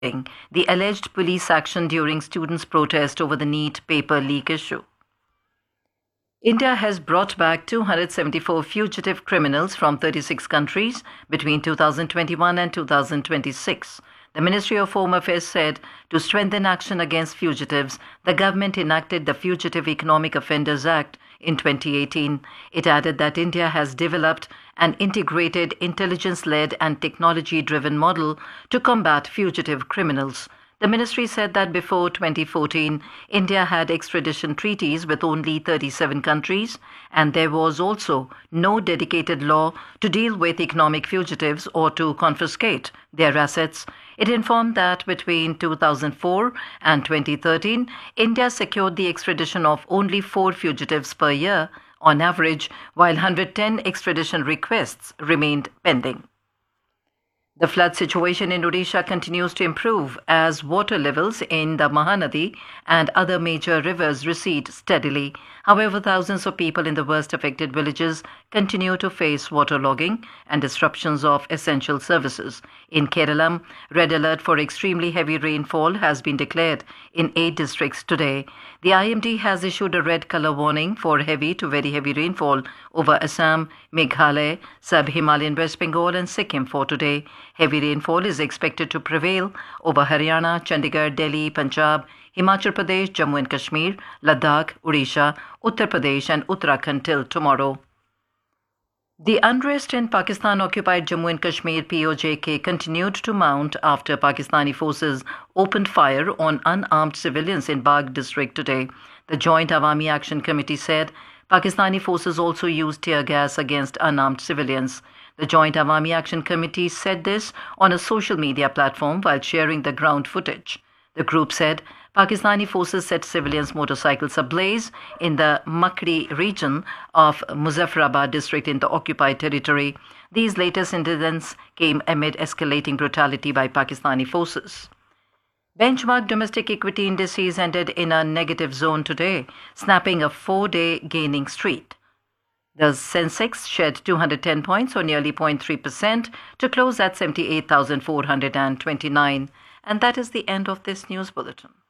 the alleged police action during students' protest over the NEET paper leak issue. India has brought back 274 fugitive criminals from 36 countries between 2021 and 2026. The Ministry of Home Affairs said to strengthen action against fugitives, the government enacted the Fugitive Economic Offenders Act in 2018. It added that India has developed an integrated, intelligence-led and technology-driven model to combat fugitive criminals. The ministry said that before 2014, India had extradition treaties with only 37 countries, and there was also no dedicated law to deal with economic fugitives or to confiscate their assets. It informed that between 2004 and 2013, India secured the extradition of only 4 fugitives per year on average, while 110 extradition requests remained pending. The flood situation in Odisha continues to improve as water levels in the Mahanadi and other major rivers recede steadily. However, thousands of people in the worst affected villages continue to face waterlogging and disruptions of essential services. In Kerala, red alert for extremely heavy rainfall has been declared in 8 districts today. The IMD has issued a red color warning for heavy to very heavy rainfall over Assam, Meghalaya, Sub-Himalayan West Bengal and Sikkim for today. Heavy rainfall is expected to prevail over Haryana, Chandigarh, Delhi, Punjab, Himachal Pradesh, Jammu and Kashmir, Ladakh, Odisha, Uttar Pradesh and Uttarakhand till tomorrow. The unrest in Pakistan-occupied Jammu and Kashmir POJK continued to mount after Pakistani forces opened fire on unarmed civilians in Bagh district today. The Joint Awami Action Committee said Pakistani forces also used tear gas against unarmed civilians. The Joint Awami Action Committee said this on a social media platform while sharing the ground footage. The group said Pakistani forces set civilians' motorcycles ablaze in the Makri region of Muzaffarabad district in the occupied territory. These latest incidents came amid escalating brutality by Pakistani forces. Benchmark domestic equity indices ended in a negative zone today, snapping a 4-day gaining streak. The Sensex shed 210 points or nearly 0.3% to close at 78,429. And that is the end of this news bulletin.